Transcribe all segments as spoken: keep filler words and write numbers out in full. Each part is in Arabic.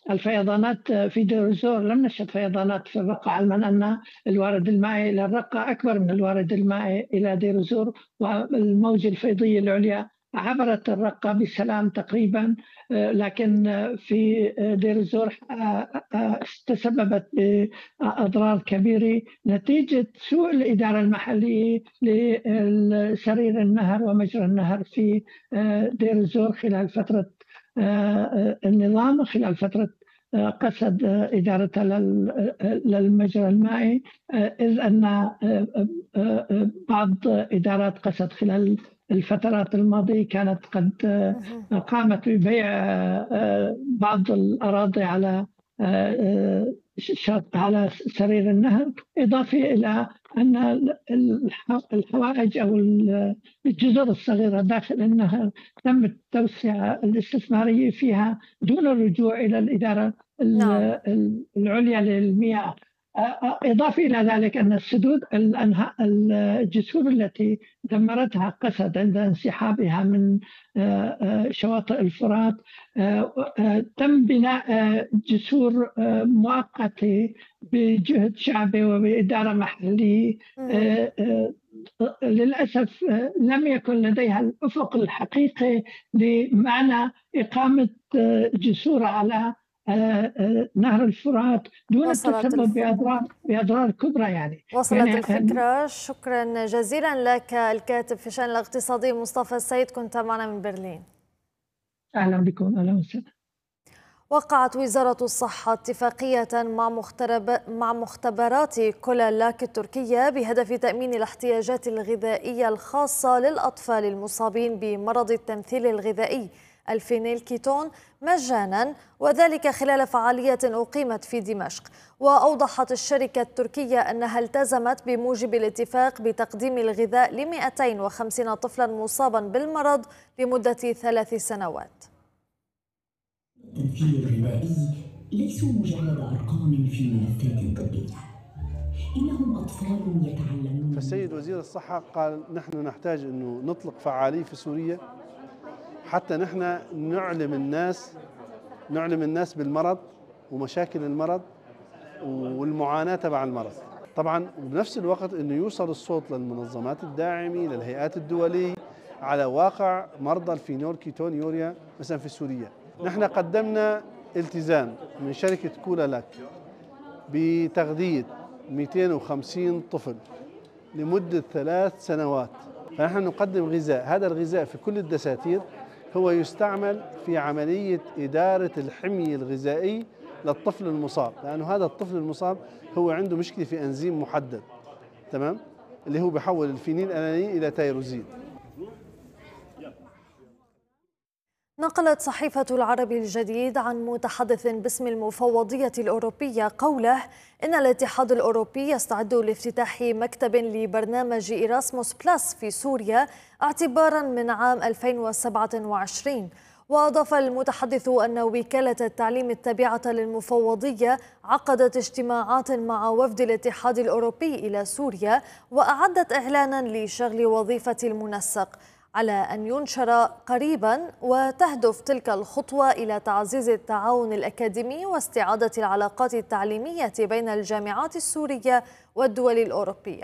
الفيضانات في دير الزور لم نشهد فيضانات في الرقة، علما أن الوارد المائي إلى الرقة أكبر من الوارد المائي إلى دير الزور، والموجة الفيضية العليا عبرت الرقة بسلام تقريبا. لكن في دير الزور تسببت بأضرار كبيرة نتيجة سوء الإدارة المحلية لسرير النهر ومجرى النهر في دير الزور خلال فترة النظام، خلال فترة قصد إدارة للمجرى المائي، إذ أن بعض إدارات قصد خلال الفترات الماضية كانت قد قامت ببيع بعض الأراضي على على سرير النهر، إضافة إلى أن الحوائج أو الجزر الصغيرة داخل النهر تم التوسعة الاستثمارية فيها دون الرجوع إلى الإدارة نعم. العليا للمياه. إضافة إلى ذلك أن السدود الجسور التي دمرتها قسد عند انسحابها من شواطئ الفرات تم بناء جسور مؤقتة بجهد شعبي وبإدارة محلية. للأسف لم يكن لديها الأفق الحقيقي لمعنى إقامة جسور على نهر الفرات دون التسبب بأضرار بأضرار كبرى. يعني وصلت يعني الفكرة. شكرا جزيلا لك الكاتب في الشأن الاقتصادي مصطفى السيد، كنت معنا من برلين. أهلا بكم. أهلا وسهلا. وقعت وزارة الصحة اتفاقية مع مع مختبرات كولالاك التركية بهدف تأمين الاحتياجات الغذائية الخاصة للأطفال المصابين بمرض التمثيل الغذائي الفينيلكيتون مجانا، وذلك خلال فعالية أقيمت في دمشق. وأوضحت الشركة التركية أنها التزمت بموجب الاتفاق بتقديم الغذاء ل مئتين وخمسين طفلا مصابا بالمرض لمدة ثلاث سنوات. التمثيل الغذائي ليسوا مجرد أرقام في ملفات طبية، إنهم أطفال يتعلمون. فالسيد وزير الصحة قال نحن نحتاج أنه نطلق فعالية في سوريا حتى نحن نعلم الناس نعلم الناس بالمرض ومشاكل المرض والمعاناة تبع المرض. طبعا بنفس الوقت أنه يوصل الصوت للمنظمات الداعمة للهيئات الدولية على واقع مرضى الفينولكيتون يوريا مثلا في سوريا. نحن قدمنا التزام من شركة كولالاك بتغذية مئتين وخمسين طفل لمدة ثلاث سنوات. فنحن نقدم غذاء، هذا الغذاء في كل الدساتير هو يستعمل في عملية إدارة الحمية الغذائية للطفل المصاب، لأنه هذا الطفل المصاب هو عنده مشكلة في أنزيم محدد، تمام، اللي هو بيحول الفينيل ألانين إلى تيروزين. نقلت صحيفة العربي الجديد عن متحدث باسم المفوضية الأوروبية قوله إن الاتحاد الأوروبي يستعد لافتتاح مكتب لبرنامج إيراسموس بلس في سوريا اعتبارا من عام ألفين وسبعة وعشرين. وأضاف المتحدث أن وكالة التعليم التابعة للمفوضية عقدت اجتماعات مع وفد الاتحاد الأوروبي إلى سوريا وأعدت إعلانا لشغل وظيفة المنسق على أن ينشر قريبا، وتهدف تلك الخطوة إلى تعزيز التعاون الأكاديمي واستعادة العلاقات التعليمية بين الجامعات السورية والدول الأوروبية.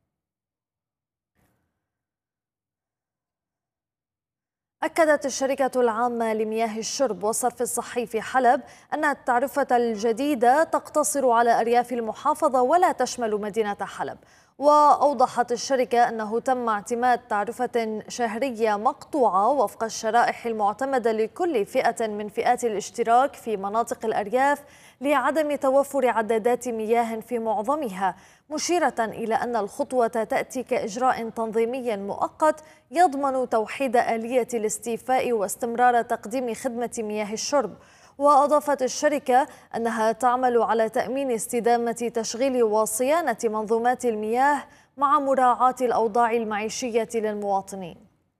أكدت الشركة العامة لمياه الشرب والصرف الصحي في حلب أن التعرفة الجديدة تقتصر على أرياف المحافظة ولا تشمل مدينة حلب. وأوضحت الشركة أنه تم اعتماد تعرفة شهرية مقطوعة وفق الشرائح المعتمدة لكل فئة من فئات الاشتراك في مناطق الأرياف لعدم توفر عدادات مياه في معظمها، مشيرة إلى أن الخطوة تأتي كإجراء تنظيمي مؤقت يضمن توحيد آلية الاستيفاء واستمرار تقديم خدمة مياه الشرب. وأضافت الشركة أنها تعمل على تأمين استدامة تشغيل وصيانة منظومات المياه مع مراعاة الأوضاع المعيشية للمواطنين.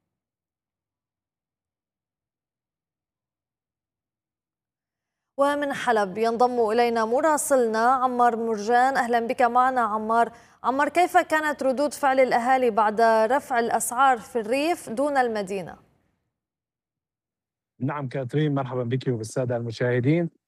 ومن حلب ينضم إلينا مراسلنا عمار مرجان. أهلا بك معنا عمار. عمار، كيف كانت ردود فعل الأهالي بعد رفع الأسعار في الريف دون المدينة؟ نعم كاترين، مرحبا بك وبالسادة المشاهدين.